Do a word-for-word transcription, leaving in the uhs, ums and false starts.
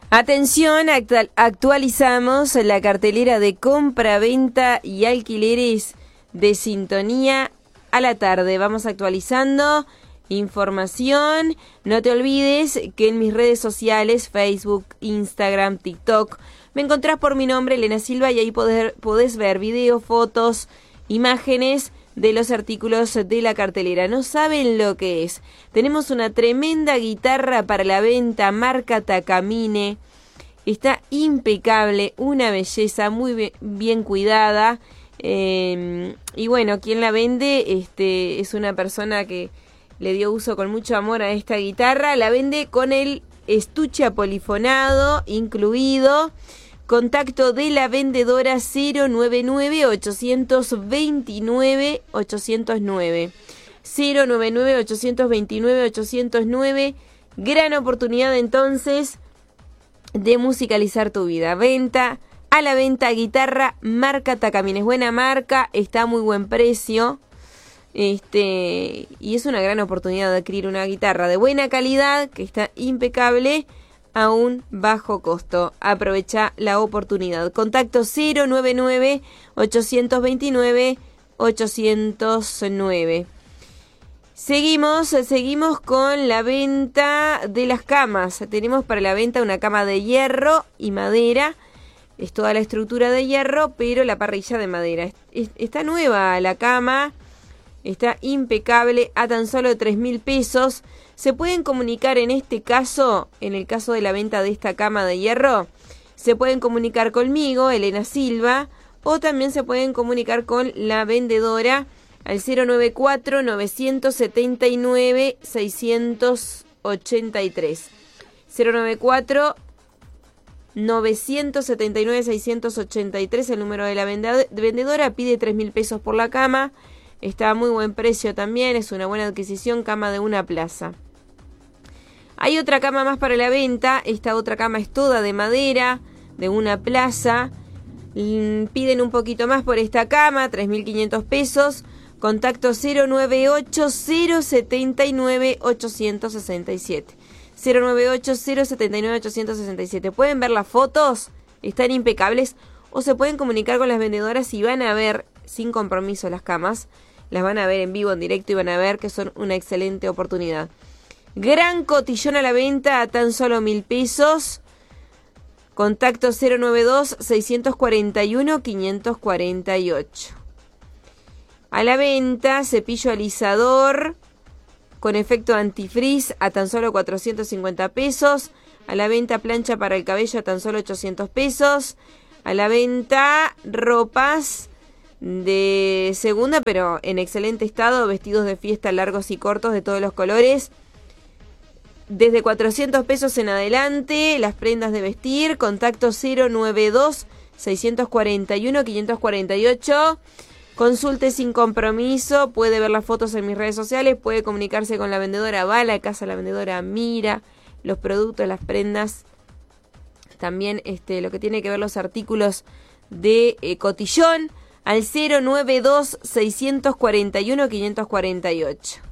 Atención, actual, actualizamos la cartelera de compra, venta y alquileres de Sintonía a la tarde. Vamos actualizando información. No te olvides que en mis redes sociales, Facebook, Instagram, TikTok, me encontrás por mi nombre, Elena Silva, y ahí podés, podés ver videos, fotos, imágenes de los artículos de la cartelera. No saben lo que es. Tenemos una tremenda guitarra para la venta, marca Takamine. Está impecable, una belleza, muy bien, bien cuidada. Eh, y bueno, quien la vende este, es una persona que le dio uso con mucho amor a esta guitarra. La vende con el estuche apolifonado incluido. Contacto de la vendedora cero nueve nueve, ocho dos nueve, ocho cero nueve. cero nueve nueve, ocho dos nueve, ocho cero nueve. Gran oportunidad entonces de musicalizar tu vida. Venta, a la venta, guitarra, marca Takamine. Es buena marca, está a muy buen precio. Este, y es una gran oportunidad de adquirir una guitarra de buena calidad, que está impecable, a un bajo costo. Aprovecha la oportunidad. Contacto cero nueve nueve, ocho dos nueve, ocho cero nueve. Seguimos, seguimos con la venta de las camas. Tenemos para la venta una cama de hierro y madera. Es toda la estructura de hierro, pero la parrilla de madera. Está nueva la cama. Está impecable, a tan solo tres mil pesos. Se pueden comunicar en este caso, en el caso de la venta de esta cama de hierro, se pueden comunicar conmigo, Elena Silva, o también se pueden comunicar con la vendedora al cero nueve cuatro, nueve siete nueve, seis ocho tres. cero nueve cuatro, nueve siete nueve, seis ocho tres, el número de la vendedora. Pide tres mil pesos por la cama. Está a muy buen precio también, es una buena adquisición, cama de una plaza. Hay otra cama más para la venta. Esta otra cama es toda de madera, de una plaza. Piden un poquito más por esta cama, tres mil quinientos pesos. Contacto cero nueve ocho, cero siete nueve, ocho seis siete. cero nueve ocho, cero siete nueve, ocho seis siete. Pueden ver las fotos, están impecables. O se pueden comunicar con las vendedoras y van a ver, sin compromiso, las camas. Las van a ver en vivo, en directo, y van a ver que son una excelente oportunidad. Gran cotillón a la venta a tan solo mil pesos. Contacto cero nueve dos, seis cuatro uno, cinco cuatro ocho. A la venta, cepillo alisador con efecto antifrizz a tan solo cuatrocientos cincuenta pesos. A la venta, plancha para el cabello a tan solo ochocientos pesos. A la venta, ropas de segunda, pero en excelente estado, vestidos de fiesta largos y cortos de todos los colores. Desde cuatrocientos pesos en adelante, las prendas de vestir. Contacto cero nueve dos, seis cuatro uno, cinco cuatro ocho. Consulte sin compromiso, puede ver las fotos en mis redes sociales, puede comunicarse con la vendedora, va a la casa, la vendedora mira los productos, las prendas. También este, lo que tiene que ver los artículos de eh, cotillón al cero nueve dos, seis cuatro uno, cinco cuatro ocho.